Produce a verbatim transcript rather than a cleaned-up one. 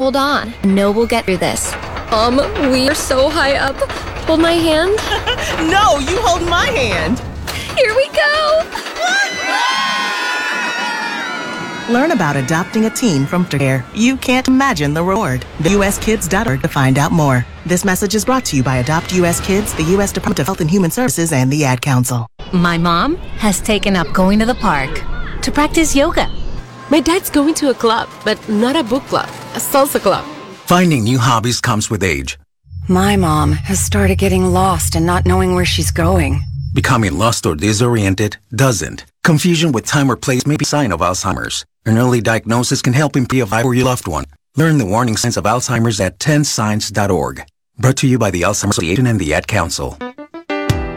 hold on. I know we'll get through this. Mom, we are so high up. Hold my hand. No, you hold my hand. Here we go. Learn about adopting a teen from Care. You can't imagine the reward. The U S kids dot org to find out more. This message is brought to you by Adopt U S Kids, the U S Department of Health and Human Services, and the Ad Council. My mom has taken up going to the park to practice yoga. My dad's going to a club, but not a book club, a salsa club. Finding new hobbies comes with age. My mom has started getting lost and not knowing where she's going. Becoming lost or disoriented doesn't. Confusion with time or place may be a sign of Alzheimer's. An early diagnosis can help improve for your loved one. Learn the warning signs of Alzheimer's at ten signs dot org. Brought to you by the Alzheimer's Association and the Ad Council.